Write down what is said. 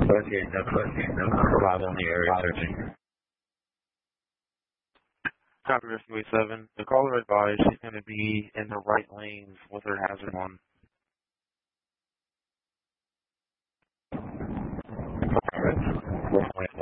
Provide only area searching. Copy Rescue 7. The caller advised she's going to be in the right lanes with her hazard on. Alright.